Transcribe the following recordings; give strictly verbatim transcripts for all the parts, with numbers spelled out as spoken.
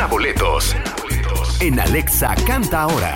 Gana boletos en Alexa Canta Ahora.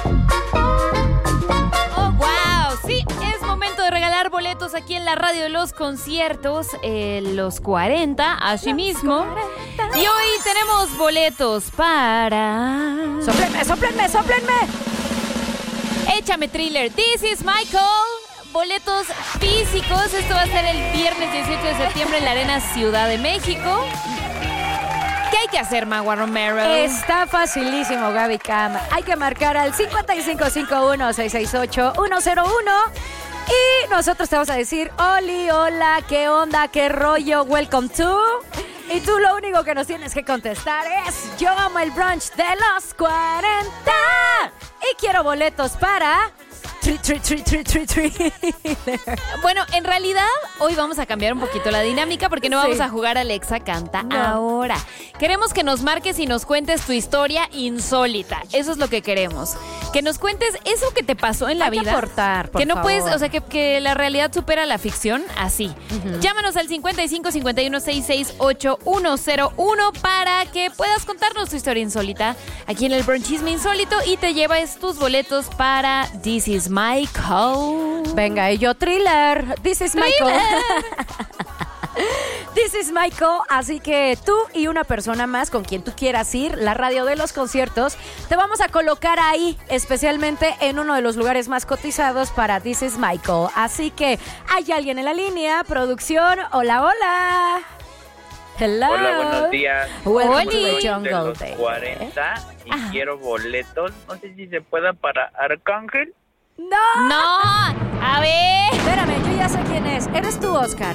Oh, wow, sí, es momento de regalar boletos aquí en la radio de los conciertos, eh, los cuarenta, así mismo. Y hoy tenemos boletos para... ¡Sóplenme, sóplenme, sóplenme! Échame Thriller, This is Michael. Boletos físicos, esto va a ser el viernes dieciocho de septiembre en la Arena Ciudad de México. ¿Qué hay que hacer, Magua Romero? Está facilísimo, Gaby Cam. Hay que marcar al cincuenta y cinco cincuenta y uno, seiscientos sesenta y ocho, ciento uno y nosotros te vamos a decir, Oli, hola, ¿qué onda? ¿Qué rollo? Welcome to... Y tú lo único que nos tienes que contestar es, yo amo el brunch de los cuarenta y quiero boletos para... Tri, tri, tri, tri, tri, tri. Bueno, en realidad hoy vamos a cambiar un poquito la dinámica porque no Sí. vamos a jugar Alexa Canta No. Ahora. Queremos que nos marques y nos cuentes tu historia insólita. Eso es lo que queremos. Que nos cuentes eso que te pasó en la Hay que vida. aportar, por Que no favor. puedes, o sea, que, que la realidad supera la ficción así. Uh-huh. Llámanos al cincuenta y cinco cincuenta y uno, sesenta y ocho, ciento uno para que puedas contarnos tu historia insólita aquí en el Bronchisme Insólito y te llevas tus boletos para This is Michael. Venga, y yo, Thriller. This is Michael. This is Michael. Así que tú y una persona más con quien tú quieras ir, la radio de los conciertos, te vamos a colocar ahí, especialmente en uno de los lugares más cotizados para This is Michael. Así que hay alguien en la línea, producción. Hola, hola. Hello. Hola, buenos días. Welcome to Oli. the Soy de jungle, los baby. cuarenta y Ajá. quiero boletos. No sé si se pueda para Arcángel. ¡No! No, a ver. Espérame, yo ya sé quién es. Eres tú, Oscar.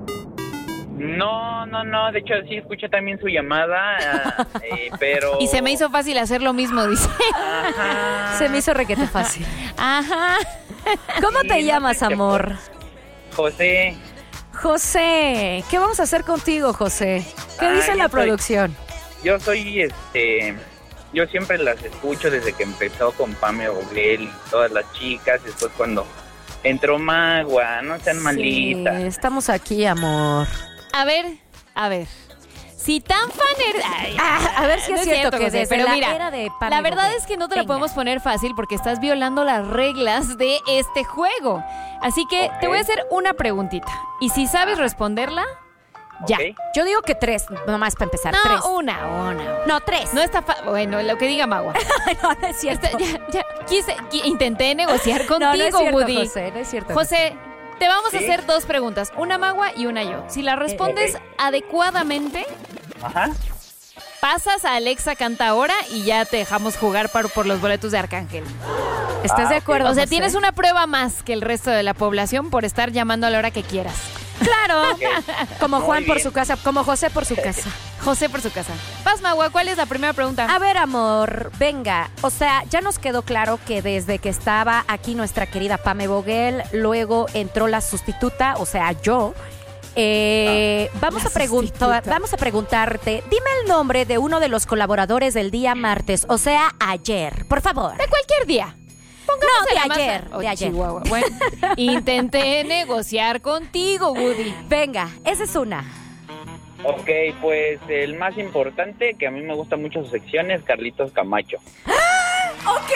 No, no, no. De hecho, sí escuché también su llamada, ah, eh, pero... Y se me hizo fácil hacer lo mismo, dice. Ajá. Se me hizo requete fácil. Ajá. ¿Cómo Sí, te no llamas, sé qué amor? José. José, ¿qué vamos a hacer contigo, José? ¿Qué Ah, dice yo la soy- producción? Yo soy, este... Yo siempre las escucho desde que empezó con Pame Oglel y todas las chicas. Después cuando entró Magua, no sean malitas. Sí, estamos aquí, amor. A ver, a ver. Si tan fan eres... Ay, Ah, a ver si no es cierto que José, desde pero la mira, era de Pame la verdad Oglel. es que no te la Venga. podemos poner fácil porque estás violando las reglas de este juego. Así que Ok. te voy a hacer una preguntita. Y si sabes responderla, ya. Ok. Yo digo que tres, nomás para empezar. No, tres. una, una. No, tres. No está fa- Bueno, lo que diga Magua. no, no es cierto. Está- ya, ya, quise, qui- intenté negociar contigo, no, no es cierto, Woody. José, no es cierto. José, te vamos ¿Sí? a hacer dos preguntas. Una Magua y una yo. Si la respondes ok. adecuadamente, Ajá. pasas a Alexa Canta Ahora y ya te dejamos jugar por, por los boletos de Arcángel. ¿Estás Ah, de ok. acuerdo, O sea, José? tienes una prueba más que el resto de la población por estar llamando a la hora que quieras. Claro. Como Muy Juan por bien. su casa, como José por su casa. José por su casa. Vas, Magua, ¿cuál es la primera pregunta? A ver, amor, venga. O sea, ya nos quedó claro que desde que estaba aquí nuestra querida Pame Boguel, luego entró la sustituta, o sea, yo. Eh, vamos La a preguntar, sustituta. vamos a preguntarte, dime el nombre de uno de los colaboradores del día martes, o sea, ayer, por favor. De cualquier día. No, de la más- ayer, Oh, de ayer. Chihuahua. Bueno, intenté negociar contigo, Woody. Venga, esa es una. Ok, pues el más importante, que a mí me gusta mucho su sección, es Carlitos Camacho. ¡Ok!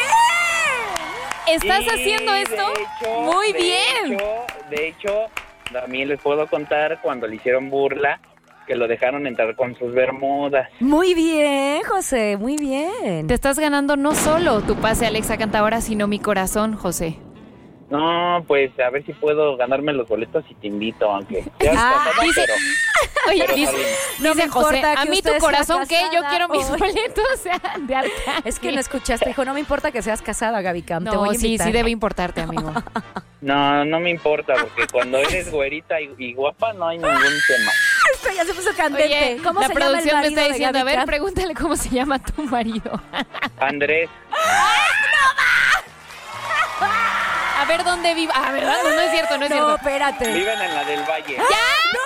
¿Estás Y, haciendo de esto? hecho, Muy de bien. hecho, de hecho, también les puedo contar cuando le hicieron burla, que lo dejaron entrar con sus bermudas. Muy bien, José, muy bien. Te estás ganando no solo tu pase a Alexa Canta Ahora, sino mi corazón, José. No, pues a ver si puedo ganarme los boletos y te invito, aunque seas Ah, casada, dice- pero... Oye, Pero dice, salimos. No dice me José, importa a que mí usted tu corazón, sea ¿qué? Yo casada quiero mis hoy. boletos sean de Arcángel. Es que no escuchaste, dijo, no me importa que seas casada, Gaby Cam, te voy No, a sí, invitar. sí debe importarte, amigo. No, no me importa, porque cuando eres güerita y, y guapa no hay ningún tema. Esto ya se puso candente. Oye, ¿Cómo la se llama el producción me marido está de diciendo, a Gaby ver, Cam? pregúntale cómo se llama tu marido. Andrés, A ver dónde vive. Ah, ¿verdad? No, no es cierto, no es No, cierto. espérate. viven en la del Valle. ¡Ya!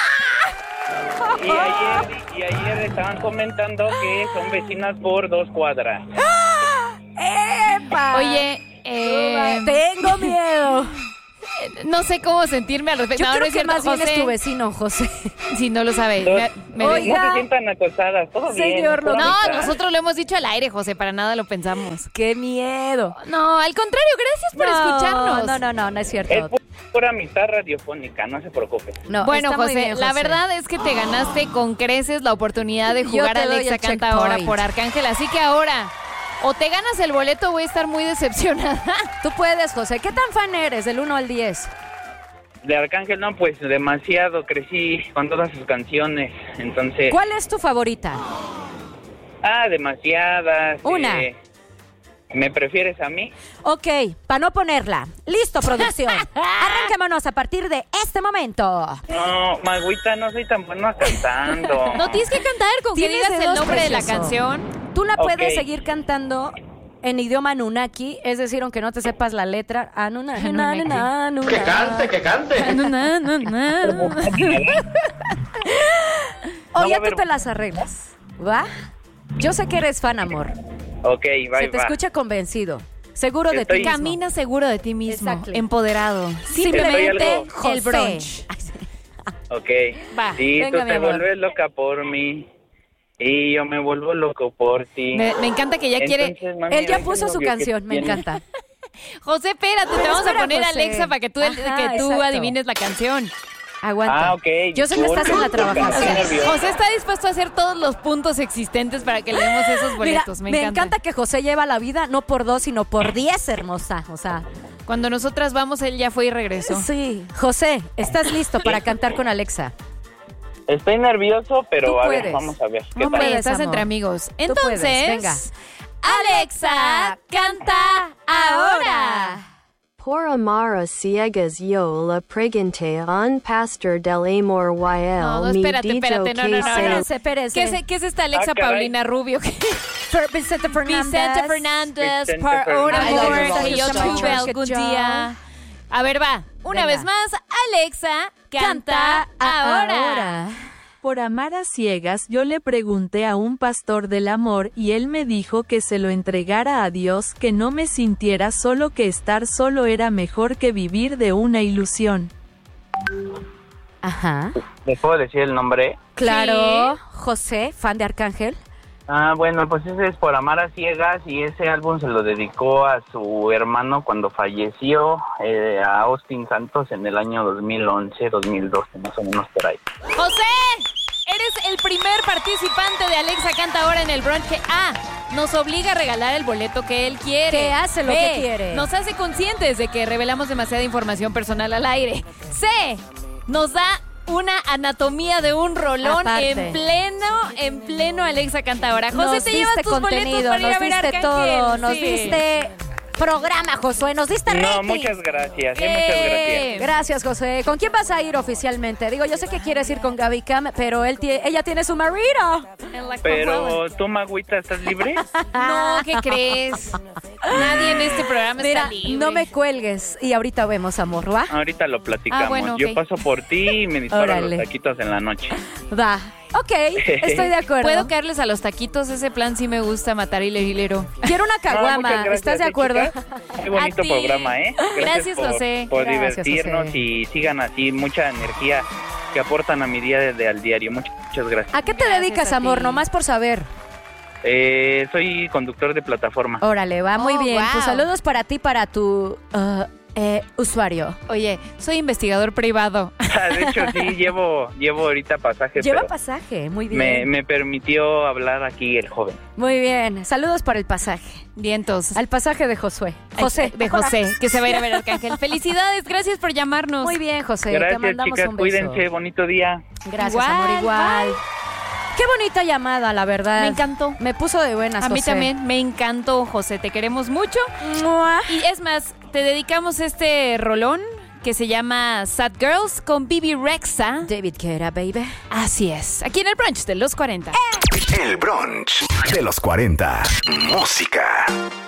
Y ayer, y ayer estaban comentando que son vecinas por dos cuadras. ¡Epa! Oye, eh, Tengo miedo. no sé cómo sentirme al respecto. Yo No, creo no es que cierto, más bien José. es tu vecino, José. Si no lo sabe. No, Me- me- Oiga. no se sientan acosadas, todo bien. Señor, todo No, está. nosotros lo hemos dicho al aire, José, para nada lo pensamos. ¡Qué miedo! No, al contrario, gracias por No, escucharnos. No, no, no, no es cierto. Es pu- pura amistad radiofónica, no se preocupe. No, Bueno, está muy José, bien, la José. verdad es que te ganaste con creces la oportunidad de Yo jugar te a doy Alexa el Canta ahora checkpoint. por Arcángel. Así que ahora, o te ganas el boleto, voy a estar muy decepcionada. Tú puedes, José. ¿Qué tan fan eres del uno al diez? De Arcángel, no, pues demasiado, crecí con todas sus canciones, entonces... ¿Cuál es tu favorita? Ah, demasiadas. Una. eh, ¿Me prefieres a mí? Ok, para no ponerla. Listo, producción. Arranquémonos a partir de este momento. No, Magüita, no soy tan bueno cantando. No tienes que cantar con que Tienes digas de el dos, nombre de la precioso. canción. Tú la puedes Ok. seguir cantando en idioma Anunnaki, es decir, aunque no te sepas la letra. Anunnaki. Anunnaki. Anunnaki. Que cante, que cante. No, no, no, no. O No ya va a tú haber- te las arreglas, ¿va? Yo sé que eres fan, amor. Ok, va, Se te va. escucha convencido. Seguro de ti Estoy- mismo. Camina seguro de ti mismo, Exactly. empoderado. Estoy Simplemente algo- el José. brunch. Ok. Va, Sí, venga, tú mi te amor. vuelves loca por mí y yo me vuelvo loco por ti. Me, me encanta que ya quiere... Entonces, mami, Él ya ese puso su novio que canción, me tienes- encanta. José, espérate, te vamos a Espera, poner a José. Alexa para que tú, Ajá, que tú exacto. adivines la canción. Aguanta. Ah, ok. Yo sé que estás en la disculpa, trabajación. estoy nervioso. José está dispuesto a hacer todos los puntos existentes para que le demos esos boletos. Mira, me, me encanta que José lleva la vida no por dos, sino por diez, hermosa. O sea, Cuando nosotras vamos, él ya fue y regresó. sí. José, ¿estás listo para cantar con Alexa? Estoy nervioso, Tú pero a ver, puedes. vamos a ver. ¿Qué No tal? Hombre, puedes, estás amor. entre amigos. Tú Entonces, puedes, venga. Alexa, canta ahora. Por amar ciegas yo la pregunté un pastor del amor y él No, no, me espérate, dijo espérate, no, que no, no, se- no. Espérense, espérense. ¿Qué es, qué es esta Alexa Ah, caray. Paulina Rubio? Fer- Vicente Fernández. Vicente Fernández, Vicente por un Fernández. amor Ay, que yo Alexa, tuve Alexa, algún yo. día. A ver, va. Una Venga. vez más, Alexa, canta ahora. Por amar a ciegas, yo le pregunté a un pastor del amor y él me dijo que se lo entregara a Dios, que no me sintiera solo, que estar solo era mejor que vivir de una ilusión. Ajá. ¿Les puedo decir el nombre? Claro. José, fan de Arcángel. Ah, bueno, pues ese es Por amar a ciegas y ese álbum se lo dedicó a su hermano cuando falleció, eh, a Austin Santos en el año dos mil once, dos mil doce, más o menos por ahí. José, eres el primer participante de Alexa Canta ahora en el brunch que A, nos obliga a regalar el boleto que él quiere. Que hace lo B, que quiere. Nos hace conscientes de que revelamos demasiada información personal al aire. C, nos da una anatomía de un rolón Aparte. en pleno, en pleno Alexa Canta ahora. José, Nos te llevas diste tus boletos contenido, para ir a nos ver diste Arcángel. todo, nos Sí. diste programa, Josué, nos diste No, rating. muchas gracias, sí, Eh. muchas gracias. Gracias, José. ¿Con quién vas a ir oficialmente? Digo, yo sé que quieres ir con Gaby Cam, pero él tie- ella tiene su marido. En la Pero tú, Magüita, ¿estás libre? No, ¿qué crees? Nadie en este programa Mira, está libre. no me cuelgues y ahorita vemos, amor, ¿va? Ahorita lo platicamos. Ah, bueno, ok. Yo paso por ti y me disparo Órale. los taquitos en la noche. Va. Ok, estoy de acuerdo. ¿Puedo caerles a los taquitos? Ese plan sí me gusta, matar y hilero. Quiero una No, muchas caguama. gracias, ¿Estás de ¿eh, acuerdo? chicas? Qué bonito A ti. programa, ¿eh? Gracias, por, José. Por Gracias, divertirnos José. y sigan así, mucha energía que aportan a mi día desde al diario. Muchas, muchas gracias. ¿A qué te Gracias dedicas, a amor? ti. Nomás por saber. Eh, soy conductor de plataforma. Órale, va muy Oh, bien. wow. Pues saludos para ti, para tu uh, eh, usuario. Oye, soy investigador privado. De hecho, sí, llevo, llevo ahorita pasaje, Lleva pero pasaje, muy bien. me, me permitió hablar aquí el joven. Muy bien. Saludos para el pasaje. Vientos. Al pasaje de Josué. José. De José, que se va a ir a ver Arcángel. Felicidades, gracias por llamarnos. Muy bien, José. te Gracias, mandamos chicas, un beso. cuídense, bonito día. Gracias, Igual, amor, igual. Qué bonita llamada, la verdad. Me encantó. Me puso de buenas, A mí José. también me encantó, José. Te queremos mucho. Mua. Y es más, te dedicamos este rolón que se llama Sad Girls con Bibi Rexa. David Guetta, baby. Así es. Aquí en el brunch de los cuarenta. El brunch de los cuarenta. Música.